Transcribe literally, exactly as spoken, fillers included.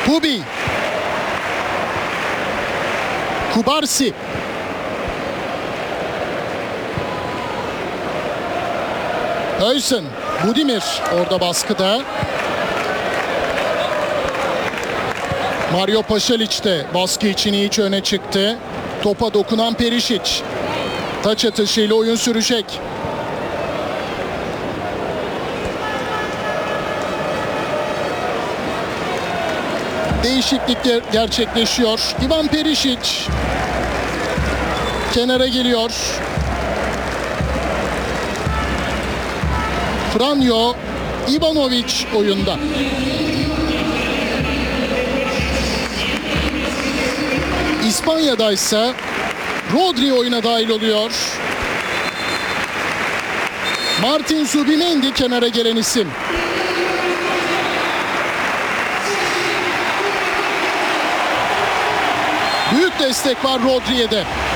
Hubi. Kubarsi. Höysen. Budimir orada baskıda. Mario Pašalić de baskı için iyice öne çıktı. Topa dokunan Perisic. Taç atışıyla oyun sürecek. Değişiklikler gerçekleşiyor. Ivan Perisic kenara geliyor. Franjo Ivanović oyunda. İspanya'da ise Rodri oyuna dahil oluyor. Martin Zubimendi kenara gelen isim. Büyük destek var Rodri'ye de.